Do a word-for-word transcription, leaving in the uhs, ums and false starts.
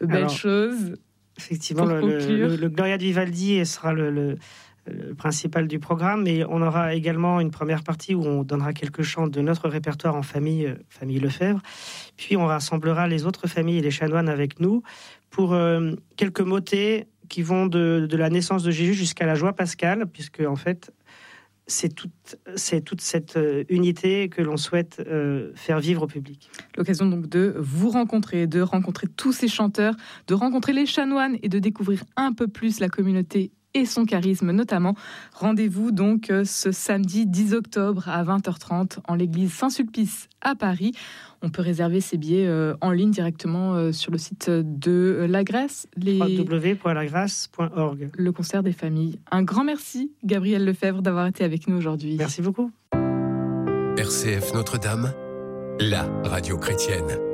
belles Alors, choses. Effectivement, le, le, le Gloria de Vivaldi sera le, le, le principal du programme, mais on aura également une première partie où on donnera quelques chants de notre répertoire en famille, euh, famille Lefebvre. Puis on rassemblera les autres familles et les chanoines avec nous pour euh, quelques motets qui vont de, de la naissance de Jésus jusqu'à la joie pascale, puisque en fait, c'est toute, c'est toute cette unité que l'on souhaite euh, faire vivre au public. L'occasion donc de vous rencontrer, de rencontrer tous ces chanteurs, de rencontrer les chanoines et de découvrir un peu plus la communauté et son charisme notamment. Rendez-vous donc ce samedi dix octobre à vingt heures trente en l'église Saint-Sulpice à Paris. On peut réserver ses billets euh, en ligne directement euh, sur le site de La Grâce. Les... w w w point la grâce point org. Le concert des familles. Un grand merci, Gabriel Lefebvre, d'avoir été avec nous aujourd'hui. Merci beaucoup. R C F Notre-Dame, la radio chrétienne.